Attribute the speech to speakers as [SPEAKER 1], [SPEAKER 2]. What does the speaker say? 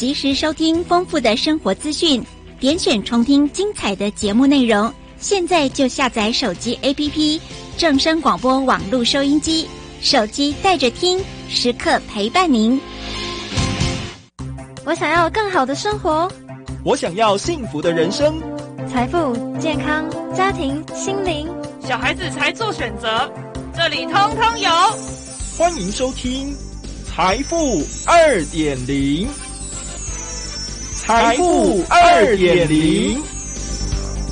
[SPEAKER 1] 及时收听丰富的生活资讯，点选重听精彩的节目内容。现在就下载手机 APP 正声广播网络收音机，手机带着听，时刻陪伴您。
[SPEAKER 2] 我想要更好的生活，
[SPEAKER 3] 我想要幸福的人生，
[SPEAKER 2] 财富、健康、家庭、心灵，
[SPEAKER 4] 小孩子才做选择，这里通通有。
[SPEAKER 3] 欢迎收听财富2.0，财富2.0。